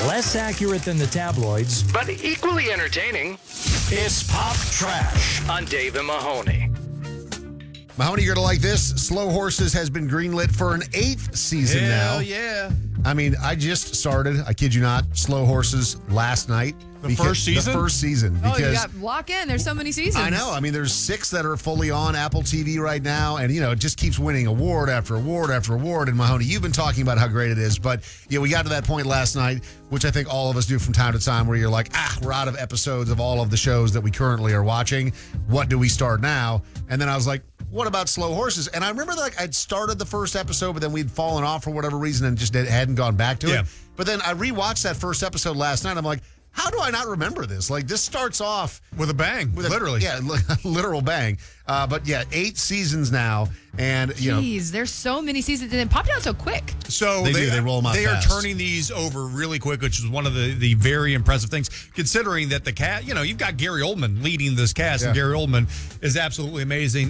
Less accurate than the tabloids, but equally entertaining. It's Pop Trash On Dave and Mahoney. Mahoney, you're going to like this. Slow Horses has been greenlit for an 8th season now. Hell yeah. I mean, I just started, I kid you not, Slow Horses last night. The first season? The first season. Oh, you Because got lock in. There's so many seasons. I know. I mean, there's 6 that are fully on Apple TV right now, and, it just keeps winning award after award after award. And, Mahoney, you've been talking about how great it is, but, we got to that point last night, which I think all of us do from time to time, where you're like, we're out of episodes of all of the shows that we currently are watching. What do we start now? And then I was like, what about Slow Horses? And I remember I'd started the first episode, but then we'd fallen off for whatever reason and just hadn't gone back to it. But then I rewatched that first episode last night. I'm like, how do I not remember this? This starts off with a bang, literally. Literal bang. But 8 seasons now. And, Jeez, there's so many seasons. And it popped out so quick. So they roll them out They fast. are turning these over really quick, which is one of the very impressive things, considering that the cast, you've got Gary Oldman leading this cast, and Gary Oldman is absolutely amazing.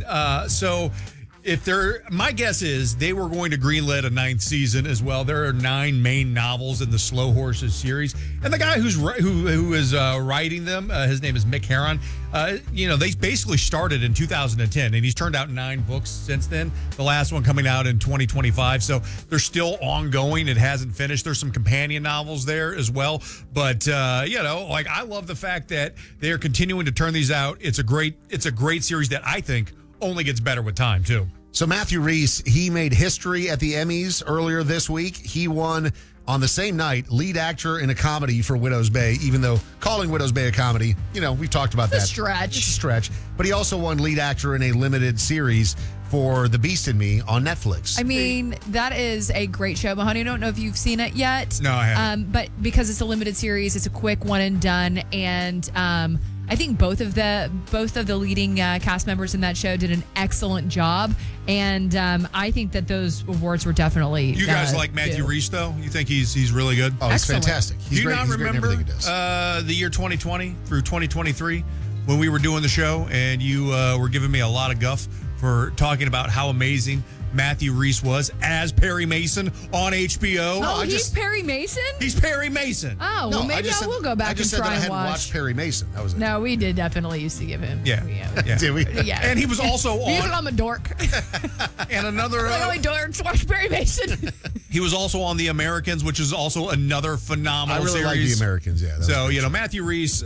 My guess is they were going to greenlit a 9th season as well. There are 9 main novels in the Slow Horses series, and the guy who is writing them, his name is Mick Herron. They basically started in 2010, and he's turned out 9 books since then. The last one coming out in 2025, so they're still ongoing. It hasn't finished. There's some companion novels there as well, but I love the fact that they are continuing to turn these out. It's a great series that I think only gets better with time too. So Matthew Rhys, he made history at the Emmys earlier this week. He won on the same night lead actor in a comedy for Widow's Bay, even though calling Widow's Bay a comedy, we've talked about that. It's a stretch. But he also won lead actor in a limited series for The Beast in Me on Netflix. I mean, that is a great show, Mahoney. I don't know if you've seen it yet. No, I haven't. But because it's a limited series, it's a quick one and done. And I think both of the leading cast members in that show did an excellent job. And I think that those awards were definitely. You guys like Matthew Rhys, though? You think he's really good? Oh, he's Excellent. fantastic. Do you not remember the year 2020 through 2023 when we were doing the show and you were giving me a lot of guff for talking about how amazing Matthew Rhys was as Perry Mason on HBO? Oh, he's Perry Mason? He's Perry Mason. Oh, well, maybe I will go back and try and watch. Watched Perry Mason. That was it. No, we did definitely used to give him. Yeah. Did we? Yeah. And he was also on. I'm a dork. And another. Only dorks watch Perry Mason. He was also on The Americans, which is also another phenomenal series. I really series. like The Americans, yeah. So, Matthew Rhys,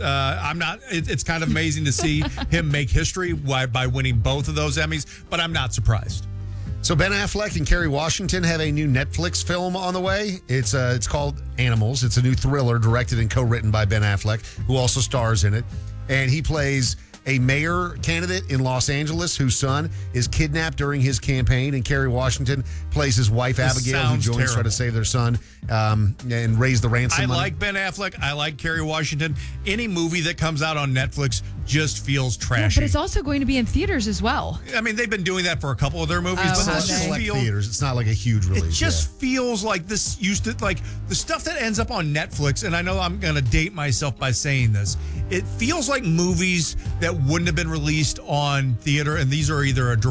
it's kind of amazing to see him make history by winning both of those Emmys, but I'm not surprised. So Ben Affleck and Kerry Washington have a new Netflix film on the way. It's called Animals. It's a new thriller directed and co-written by Ben Affleck, who also stars in it. And he plays a mayor candidate in Los Angeles whose son is kidnapped during his campaign. And Kerry Washington plays his wife, Abigail, who joins to try to save their son and raise the ransom money. I like Ben Affleck. I like Kerry Washington. Any movie that comes out on Netflix just feels trashy. But it's also going to be in theaters as well. I mean, they've been doing that for a couple of their movies. Oh, but It's this select feels theaters. It's not like a huge release. It just feels like this used to, like the stuff that ends up on Netflix, and I know I'm going to date myself by saying this, it feels like movies that wouldn't have been released on theater, and these are either a